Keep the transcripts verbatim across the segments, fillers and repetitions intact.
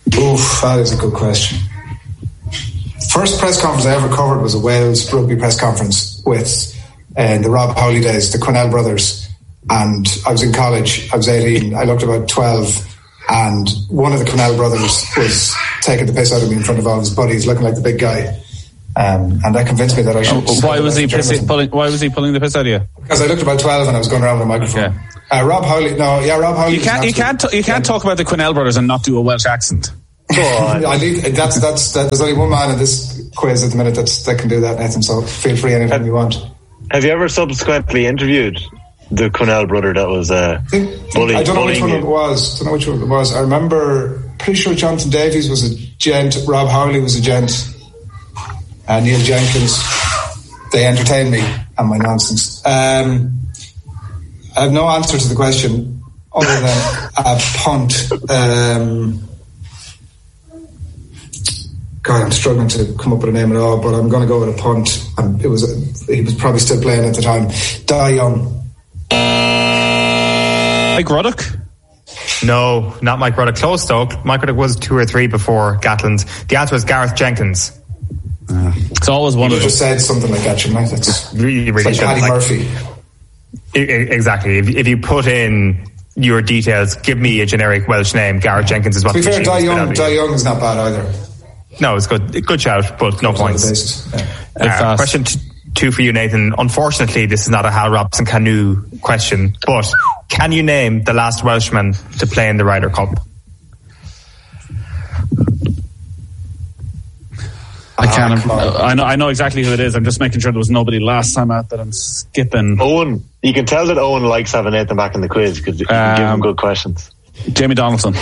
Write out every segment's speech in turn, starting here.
Oof, that is a good question. First press conference I ever covered was a Wales rugby press conference with uh, the Rob Howley days, the Cornell brothers. And I was in college, I was eighteen, I looked about twelve, and one of the Cornell brothers was taking the piss out of me in front of all his buddies, looking like the big guy. Um, and that convinced me that I should... Oh, why was he pissing, pulling, Why was he pulling the piss out of you? Because I looked about twelve and I was going around with a microphone. Okay. Uh, Rob Howley, no, yeah, Rob Howley. You can't, you can't, t- you can't talk about the Cornell brothers and not do a Welsh accent. I need, that's, that's, that, there's only one man in this quiz at the minute that's, that can do that, Nathan, so feel free anytime you want. Have you ever subsequently interviewed the Cornell brother that was uh, I, think, bullying, I don't know which one you? it was. I don't know which one it was. I remember, pretty sure Jonathan Davies was a gent, Rob Howley was a gent, uh, Neil Jenkins. They entertained me and my nonsense. Um, I have no answer to the question other than a punt. Um, God, I'm struggling to come up with a name at all, but I'm going to go with a punt. And it was he was probably still playing at the time. Dai Young. Mike Ruddock? No, not Mike Ruddock. Close though. Mike Ruddock was two or three before Gatland. The answer was Gareth Jenkins. Uh, it's always one you of just said something like that, shouldn't I? That's really, really like Paddy like, Murphy. Exactly. If, if you put in your details, give me a generic Welsh name. Gareth Jenkins is what. To be fair, Dai Young, Dai Young is not bad either. No, it's good. Good shout, but no points. Yeah. Uh, question t- two for you, Nathan. Unfortunately, this is not a Hal Robson canoe question, but can you name the last Welshman to play in the Ryder Cup? I can't. Uh, I know. I know exactly who it is. I'm just making sure there was nobody last time out that I'm skipping. Owen, you can tell that Owen likes having Nathan back in the quiz because you can um, give him good questions. Jamie Donaldson.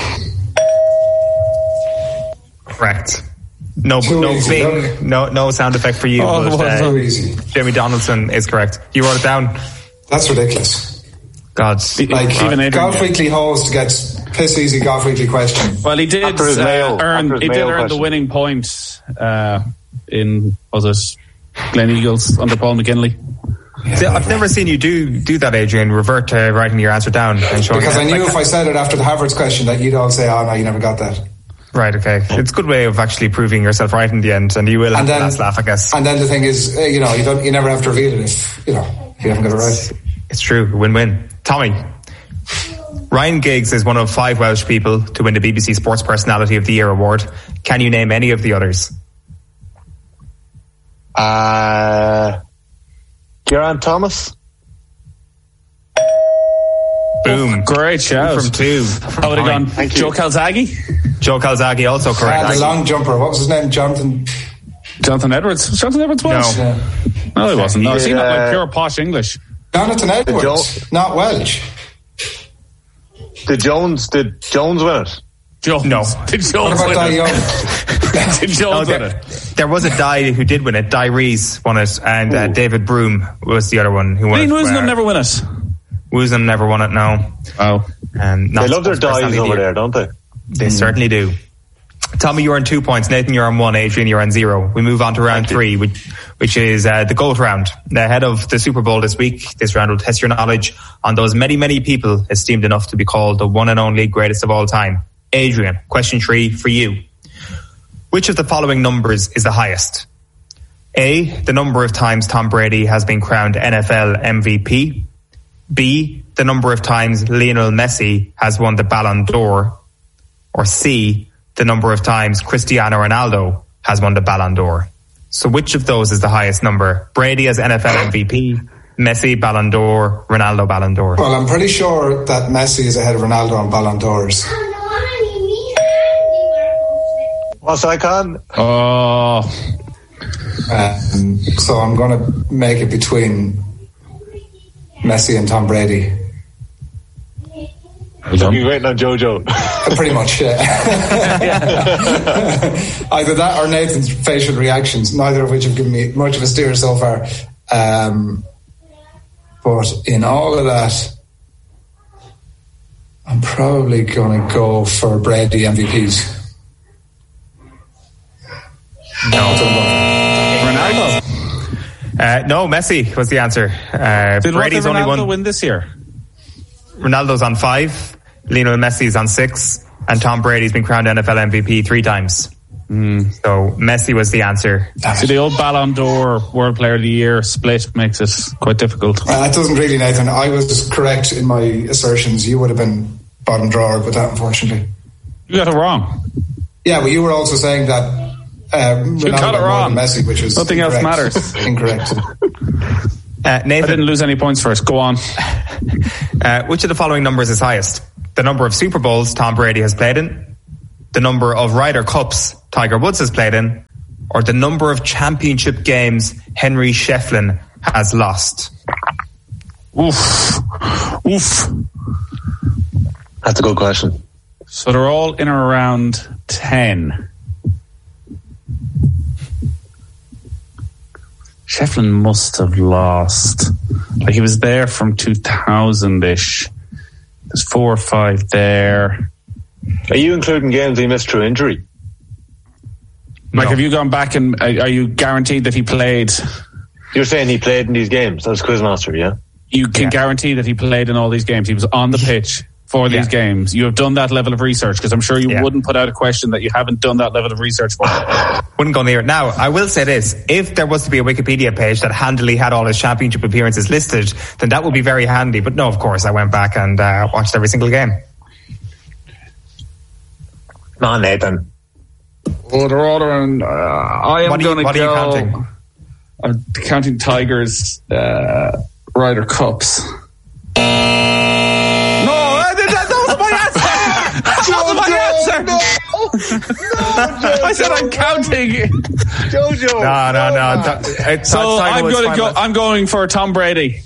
Correct. No, Too no, easy, bing, no, no sound effect for you. Oh, but, uh, so easy. Jamie Donaldson is correct. You wrote it down. That's ridiculous. God, like even Adrian, Golf yeah. Weekly hosts to get piss easy Golf Weekly question. Well, he did uh, Mayo, earn. He did earn question. the winning point uh, in was it Glen Eagles under Paul McKinley. Yeah, See, I've never seen you do do that, Adrian. Revert to writing your answer down and showing because that. I knew like, if I said it after the Havertz question that you'd all say, "Oh no, you never got that." Right, okay. It's a good way of actually proving yourself right in the end, and you will have and then, the last laugh, I guess. And then the thing is, uh, you know, you don't, you never have to reveal it if you know if you haven't got it right. It's true, win-win. Tommy, Ryan Giggs is one of five Welsh people to win the B B C Sports Personality of the Year award. Can you name any of the others? Uh, Geraint Thomas. Boom. Great shout. From two. How would it gone? Joe Calzaghe? Joe Calzaghe also correct. Uh, the long jumper. What was his name? Jonathan. Jonathan Edwards. Was Jonathan Edwards Welsh? No. Yeah. No, he wasn't. No, He is did, he not uh, like pure posh English? Jonathan Edwards, Jo- not Welsh. Did Jones? Did Jones win it? Jones. No. Did What Jones about win Dai it? Young? Did No, Jones win there, it? there was a Dai who did win it. Dai Rees won it, and uh, David Broom was the other one who won Ian it. Woosnam never win it. Woosnam never won it, no. Oh. Um, not They love their sports dies personality over of the year. there, don't they? They mm. certainly do. Tommy, you're on two points. Nathan, you're on one. Adrian, you're on zero. We move on to round three, which, which is uh, the GOAT round. Ahead of the Super Bowl this week, this round will test your knowledge on those many, many people esteemed enough to be called the one and only greatest of all time. Adrian, question three for you. Which of the following numbers is the highest? A, the number of times Tom Brady has been crowned N F L M V P. B, the number of times Lionel Messi has won the Ballon d'Or. Or C, the number of times Cristiano Ronaldo has won the Ballon d'Or. So which of those is the highest number? Brady as N F L M V P, Messi Ballon d'Or, Ronaldo Ballon d'Or. Well, I'm pretty sure that Messi is ahead of Ronaldo on Ballon d'Ors. What's icon? Oh. Um, so I'm going to make it between Messi and Tom Brady. You'll be waiting on Jojo. Pretty much, yeah. Either that or Nathan's facial reactions, neither of which have given me much of a steer so far. Um, but in all of that, I'm probably going to go for Brady M V Ps. No. Ronaldo. Uh, no, Messi was the answer. Uh, Did Brady's Ronaldo only one. win this year? Ronaldo's on five. Lionel Messi's on six. and Tom Brady's been crowned N F L M V P three times. Mm. So Messi was the answer. So the old Ballon d'Or World Player of the Year split makes it quite difficult. Uh, it doesn't really, Nathan. I was correct in my assertions. You would have been bottom drawer with that, unfortunately. You got it wrong. Yeah, but you were also saying that uh, you got it wrong. Messi, which was nothing incorrect. else matters. Incorrect. Uh, Nathan, I didn't lose any points first. Go on. Uh, which of the following numbers is highest? The number of Super Bowls Tom Brady has played in, the number of Ryder Cups Tiger Woods has played in, or the number of championship games Henry Shefflin has lost? Oof. Oof. That's a good question. So they're all in or around ten. Shefflin must have lost. Like he was there from two thousand-ish. There's four or five there. Are you including games he missed through injury? Like, No. have you gone back and are you guaranteed that he played? You're saying he played in these games as Quizmaster, yeah? You can Yeah. guarantee that he played in all these games. He was on the pitch for these Yeah. games. You have done that level of research, because I'm sure you Yeah. wouldn't put out a question that you haven't done that level of research for. Wouldn't go near it. Now, I will say this. If there was to be a Wikipedia page that handily had all his championship appearances listed, then that would be very handy. But no, of course, I went back and uh, watched every single game. Come on, Nathan. Oh, they're all around. Uh, I am What are you- going to what are you go. counting? I'm counting Tigers, uh, Ryder Cups. No, that, that, that was my answer. That was my answer. No, no, I said I'm counting. Jojo. No, no, no. Th- it's- So Tiger I'm Woods going to go. finalist. I'm going for Tom Brady.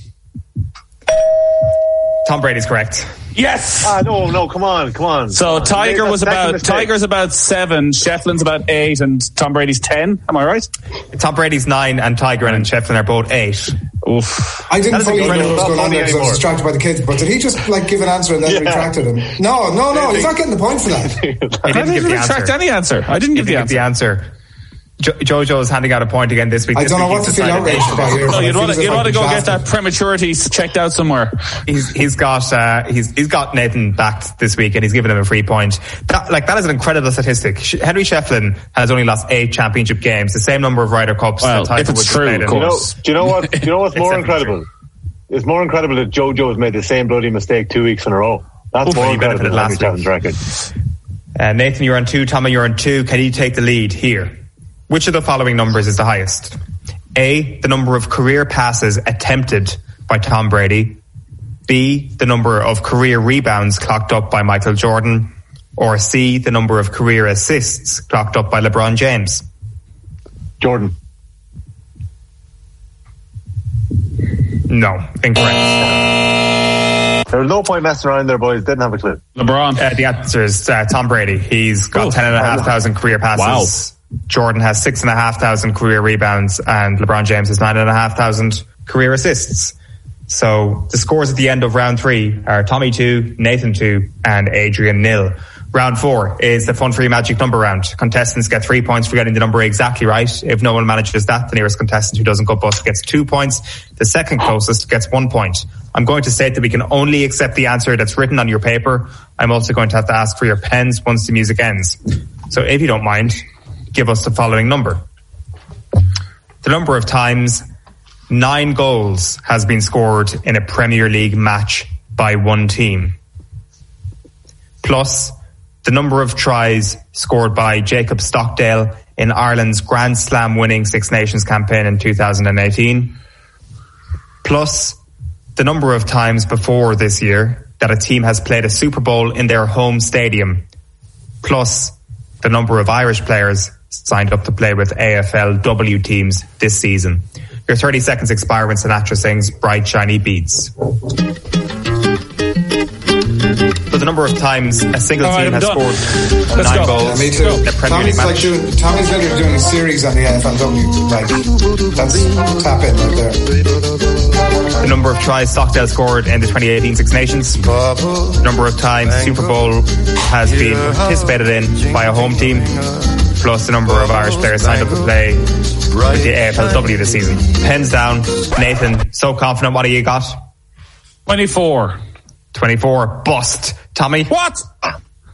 Tom Brady's correct. Yes. Ah, no, no, come on, come on. So come on. Tiger That's was second about mistake. Tiger's about seven, Shefflin's about eight, and Tom Brady's ten. Am I right? Tom Brady's nine and Tiger and Shefflin are both eight. Oof. I didn't That is fully know what incredible. was going Not on there because I was funny distracted by the kids. But did he just like give an answer and then Yeah. retracted him? No, no, no. He's not getting the point for that. He I didn't didn't give the retract answer. any answer. I didn't He give the didn't give answer. the answer. Jo- Jojo's handing out a point again this week. I This don't know week what to he's feel decided- outraged about here. No, but I you'd feel want as to if you'd I've want to been go get shafted. that prematurity checked out somewhere. He's he's got uh, he's he's got Nathan backed this week, and he's given him a free point. That like that is an incredible statistic. Sh- Henry Shefflin has only lost eight championship games, the same number of Ryder Cups. Well, that Tiger if it's Woods has true, played in. of You know, course. do you know what? Do you know what's It's more definitely incredible? It's more incredible that Jojo has made the same bloody mistake two weeks in a row. That's Hopefully more he incredible benefited than Henry last Shefflin's record. Uh, Nathan, you're on two. Tommy, you're on two. Can you take the lead here? Which of the following numbers is the highest? A, the number of career passes attempted by Tom Brady. B, the number of career rebounds clocked up by Michael Jordan. Or C, the number of career assists clocked up by LeBron James. Jordan. No, incorrect. There was no point messing around there, boys. Didn't have a clue. LeBron. Uh, the answer is uh, Tom Brady. He's got Oh, ten and a half thousand career passes. Wow. Jordan has six and a half thousand career rebounds, and LeBron James has nine and a half thousand career assists. So the scores at the end of round three are Tommy two, Nathan two, and Adrian nil. Round four is the fun free magic number round. Contestants get three points for getting the number exactly right. If no one manages that, the nearest contestant who doesn't go bust gets two points. The second closest gets one point. I'm going to state that we can only accept the answer that's written on your paper. I'm also going to have to ask for your pens once the music ends. So if you don't mind, give us the following number. The number of times nine goals has been scored in a Premier League match by one team, plus the number of tries scored by Jacob Stockdale in Ireland's Grand Slam winning Six Nations campaign in two thousand eighteen, plus the number of times before this year that a team has played a Super Bowl in their home stadium, plus the number of Irish players signed up to play with A F L W teams this season. Your thirty seconds expire when Sinatra sings Bright Shiny Beads. So the number of times a single All right, team I'm has done. scored Let's nine go. goals Yeah, me too. in a Premier League Tommy's like match. doing, Tommy's literally doing a series on the N F L W. Like, that's tap in right there. The number of tries Stockdale scored in the twenty eighteen Six Nations. The number of times Super Bowl has been participated in by a home team. Plus the number of Irish players signed up to play with the A F L W this season. Pens down. Nathan, so confident. What do you got? twenty-four. twenty-four. Bust. Tommy? What?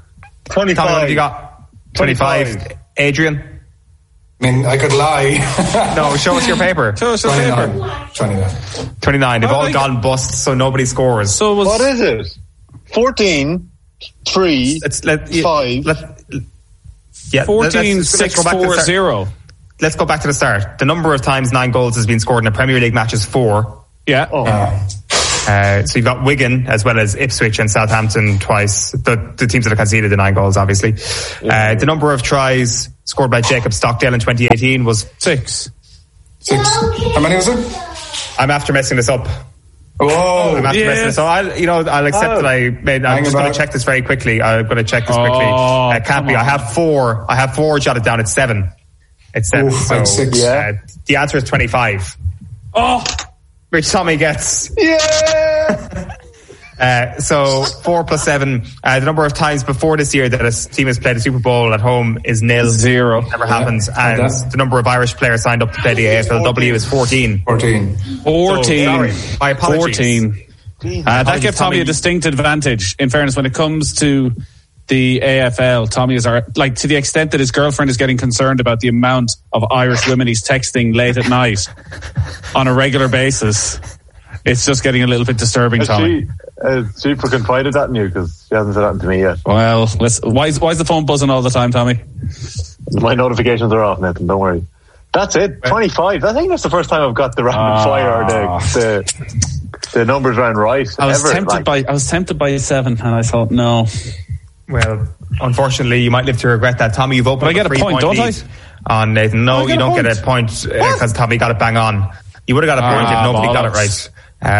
twenty-five. Tommy, what have you got? twenty-five. twenty-five. Adrian? I mean, I could lie. No, show us your paper. Show us your paper. twenty-nine. twenty-nine. They've Oh, all like- gone bust, so nobody scores. So it was, What is it? fourteen, three, Let's, let, yeah, five. Let, yeah, fourteen, let's- let's six, go back to the four, start. zero. Let's go back to the start. The number of times nine goals has been scored in a Premier League match is four. Yeah. Oh. Uh, Uh, so you've got Wigan as well as Ipswich and Southampton twice. The, the teams that have conceded the nine goals, obviously. Uh, the number of tries scored by Jacob Stockdale in twenty eighteen was Six. six. How many was it? I'm after messing this up. Whoa. I'm after Yeah. messing this up. I'll, you know, I'll accept Oh. that I made. I'm Hang just going about. to check this very quickly. I'm going to check this quickly. Oh, uh, can't come be. I on. have four. I have four jotted down. It's seven. It's seven. Oof, so like six. Yeah. uh, the answer is twenty-five, Oh, which Tommy gets. Yeah! Uh, so four plus seven. Uh, the number of times before this year that a team has played a Super Bowl at home is nil. Zero. Never happens. And like that. the number of Irish players signed up to play the A F L W is fourteen. fourteen. fourteen. So, sorry. My apologies. fourteen. Uh, that Apologies, gave Tommy Tommy. a distinct advantage, in fairness, when it comes to the A F L. Tommy is our, like, to the extent that his girlfriend is getting concerned about the amount of Irish women he's texting late at night on a regular basis. It's just getting a little bit disturbing, Has Tommy. she, has she confided that in you? Because she hasn't said that to me yet. Well, let's, why is, why is the phone buzzing all the time, Tommy? My notifications are off, Nathan. Don't worry. That's it. twenty-five. I think that's the first time I've got the rapid Ah. fire or the, the the numbers round right. I was ever. tempted Like, by I was tempted by seven, and I thought no. Well, unfortunately, you might live to regret that. Tommy, you've opened But I up get a three point, don't lead on Nathan. No, Oh, I get you a don't point. get a point because Tommy got it bang on. You would have got a point Ah, if nobody got it bollocks. right.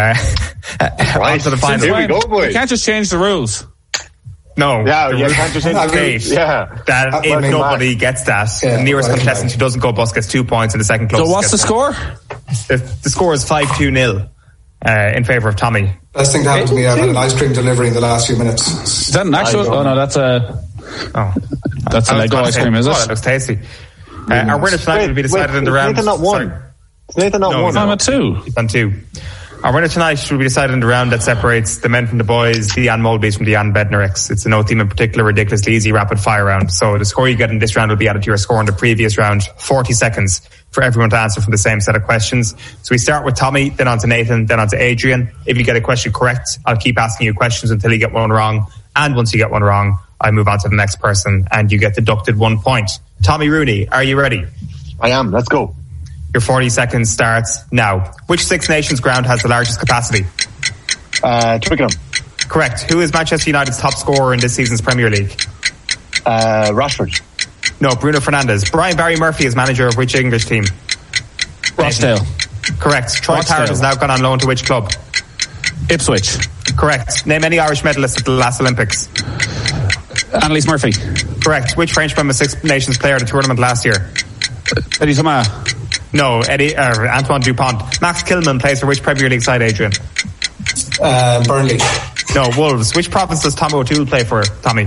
Uh, on to the final. Here we go, boys. You can't just change the rules. No. Yeah, the yeah, rules can't just state change- yeah. that That's if running nobody back. gets that, Yeah, the nearest running contestant back. who doesn't go bust gets two points, and the second So closest what's the gets score? one. The, the score is five two nil uh, in favour of Tommy. Best thing to happen to me, I've had an ice cream delivery in the last few minutes. Is that an actual? I don't Oh no, know. that's a Oh, that's a I was Lego gonna ice say, cream, is oh, it? that looks tasty. Uh, our winner tonight will be decided wait, in the round. Nathan not one. Sorry. Nathan not No, one. no. I'm at two. He's on two. Our winner tonight will be decided in the round that separates the men from the boys, the Jan Mulbys from the Jan Bednareks. It's a no team in particular ridiculously easy rapid fire round. So the score you get in this round will be added to your score in the previous round. forty seconds for everyone to answer from the same set of questions. So we start with Tommy, then on to Nathan, then on to Adrian. If you get a question correct, I'll keep asking you questions until you get one wrong. And once you get one wrong, I move on to the next person and you get deducted one point. Tommy Rooney, are you ready? I am. Let's go. Your forty seconds starts now. Which Six Nations ground has the largest capacity? Uh, Twickenham. Correct. Who is Manchester United's top scorer in this season's Premier League? Uh, Rashford. No, Bruno Fernandes. Brian Barry Murphy is manager of which English team? Rochdale. Correct. Troy Rochdale. Parrott has now gone on loan to which club? Ipswich. Correct. Name any Irish medalists at the last Olympics. Annalise Murphy. Correct. Which Frenchman was Six Nations player at the tournament last year? Eddie Thomas. No, Eddie, uh, Antoine Dupont. Max Kilman plays for which Premier League side, Adrian? Uh, Burnley. No, Wolves. Which province does Tom O'Toole play for, Tommy?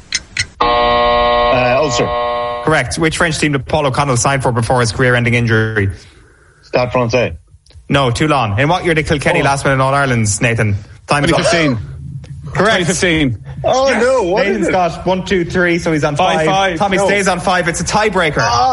Uh, Ulster. Correct. Which French team did Paul O'Connell sign for before his career-ending injury? Stade Francais. No, Toulon. In what year did Kilkenny Oh. last win in All Ireland's, Nathan? Time is twenty up. fifteen. Correct. twenty fifteen. Oh no! What is Nathan's it? got one, two, three, so he's on Five, five. five. Tommy No. stays on five. It's a tiebreaker.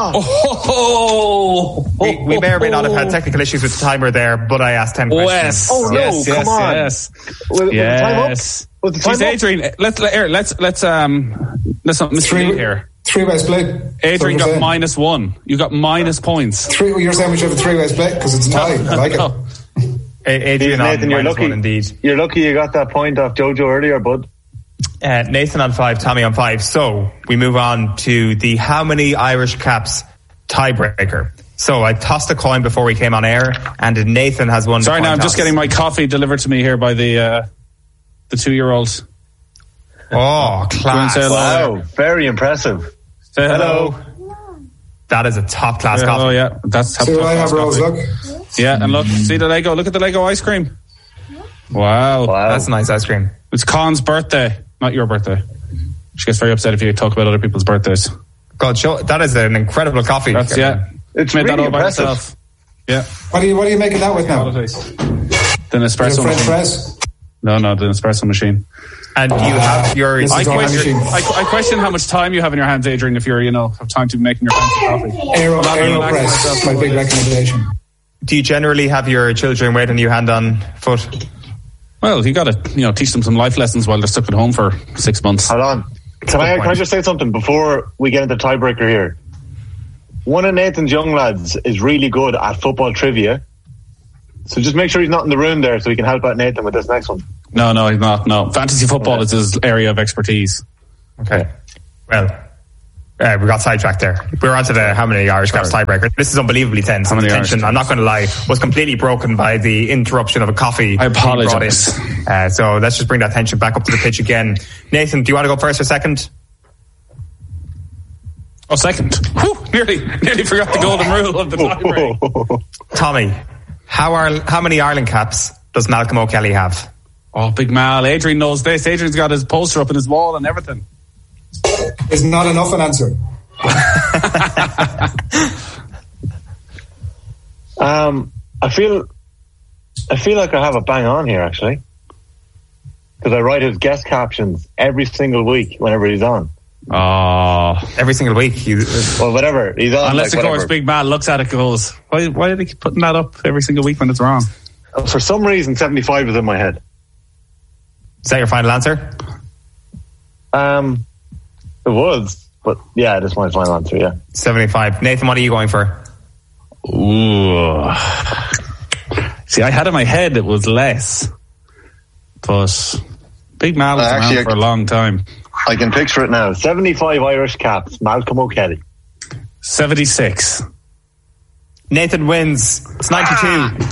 Oh, we, we may or may not have had technical issues with the timer there, but I asked ten Wes. questions. Oh, no, yes, come yes, on. Yes. Was, was the time up? Yes. Was the time Jeez, up? Adrian, let's let, here, let's let's um let's not mislead here. Three-way split. Adrian So got you're saying. minus one. You got minus points. Three, you're saying we should have a three-way split because it's a tie. I like it. No. A- Adrian on Nathan, you're minus lucky. one indeed. You're lucky you got that point off Jojo earlier, bud. Uh, Nathan on five, Tommy on five. So we move on to the how many Irish caps tiebreaker. So I tossed a coin before we came on air, and Nathan has won. Sorry, the now coin I'm just toss. getting my coffee delivered to me here by the uh, the two year olds. Oh, class! Say hello. Wow, very impressive. Say hello. That is a top class Say hello, coffee. yeah. That's See what I have, Rose, look. Yeah, and look, see the Lego. Look at the Lego ice cream. Wow. Wow. That's a nice ice cream. It's Con's birthday, not your birthday. She gets very upset if you talk about other people's birthdays. God, show, that is an incredible coffee. That's, yeah. It's Made that really all by impressive. herself. Yeah. What are you, what are you making that with now? Then Is espresso it French machine. press? No, no, the espresso machine. And you have your... This I is our question, machine. I, I question how much time you have in your hands, Adrian, if you're, you know, have time to be making your fancy coffee. Aero, Not Aero relaxing Press, myself my about big it. recommendation. Do you generally have your children wait on you hand on foot? Well, you got to, you know, teach them some life lessons while they're stuck at home for six months. Hold on. Can I, can I just say something before we get into tiebreaker here? One of Nathan's young lads is really good at football trivia. So just make sure he's not in the room there so he can help out Nathan with this next one. No, no, he's not. No, fantasy football is his area of expertise. Okay. Well, uh, we got sidetracked there. We were on to the how many Irish Caps tiebreaker. This is unbelievably tense. How many the tension, Irish I'm not going to lie, was completely broken by the interruption of a coffee. I apologise. being brought in. Uh, so let's just bring that tension back up to the pitch again. Nathan, do you want to go first or second? Oh, second. Whew, nearly, nearly forgot the golden rule of the tiebreak. Tommy, how are how many Ireland caps does Malcolm O'Kelly have? Oh, Big Mal. Adrian knows this. Adrian's got his poster up in his wall and everything. Is not enough an answer. um, I feel, I feel like I have a bang on here actually, because I write his guest captions every single week whenever he's on. Oh, Every single week. You, Well, whatever he's on. unless like, of course whatever. Big Mal looks at it and goes, why, why are they keep putting that up every single week when it's wrong? For some reason, seventy-five is in my head. is that your final answer? Um, it was, but yeah, that's my final answer. Yeah. seventy-five. Nathan, what are you going for? Ooh. See, I had in my head it was less, but Big Mal was Uh, around actually, for a long time. I can picture it now. seventy-five Irish caps, Malcolm O'Kelly. seventy-six. Nathan wins. It's ninety-two.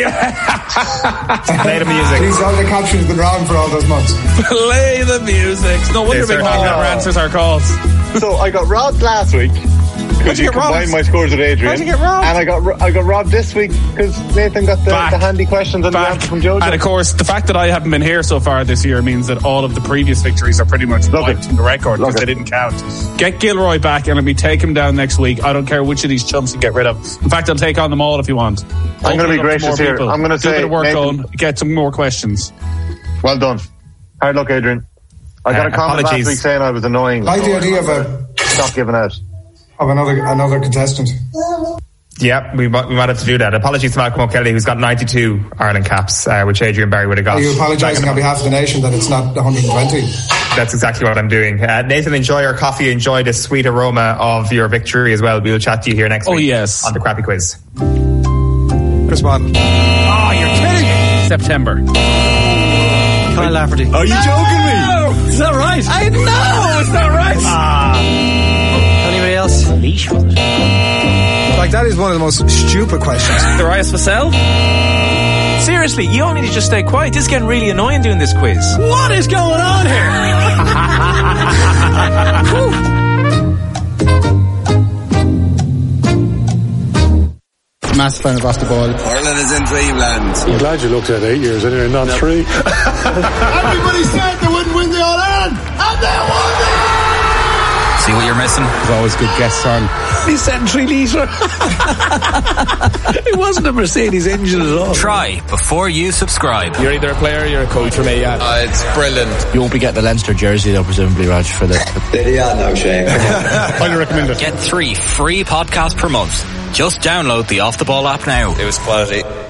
Yeah. Play the music. These all the captions been wrong for all those months. Play the music. No wonder Yes, Big sir. Mal never answers our calls. So I got robbed last week because you you get robbed? combined my scores with Adrian. How'd you get robbed? And I got ro- I got robbed this week because Nathan got the, Back. the handy questions and the Back. answer from Jojo. And of course, the fact that I haven't been here so far this year means that all of the previous victories are pretty much Look wiped it. from the record Look because they it. didn't count. Get Gilroy back and let me take him down next week. I don't care which of these chumps you get rid of. In fact, I'll take on them all if you want. I'm gonna Open be it up to gracious more here. people. I'm gonna Do a say, bit of work Nathan- on, get some more questions. Well done. Hard luck, Adrian. I got Uh, a comment apologies. last week saying I was annoying. I like the idea of a Stop giving out. of another another contestant. Yeah, we might, we might have to do that. Apologies to Malcolm O'Kelly, who's got ninety-two Ireland caps, uh, which Adrian Barry would have got. Are you apologising on behalf of the nation that it's not one hundred twenty? That's exactly what I'm doing. Uh, Nathan, enjoy your coffee. Enjoy the sweet aroma of your victory as well. We'll chat to you here next Oh, week yes. on the Crappy Quiz. Chris Martin. Oh, you're kidding me. September. Kyle Lafferty. Are you joking me? Is that right? I know. Is that right? Anybody else? Leash, was it? Like, that is one of the most stupid questions. Darius Vassell? Seriously, you all need to just stay quiet. This is getting really annoying doing this quiz. What is going on here? Massive fan of basketball. Ireland is in dreamland. I'm glad you looked at eight years anyway, not three. Everybody said they wouldn't win the All-Ireland, and they won it! See what you're missing? There's always good guests on. He said three litre. It wasn't a Mercedes engine at all. Try before you subscribe. You're either a player or you're a coach for me, yeah. Uh, it's brilliant. You won't be getting the Leinster jersey though, presumably, Raj, for the... Yeah, no shame. Highly recommend it. Get three free podcasts per month. Just download the Off the Ball app now. It was quality.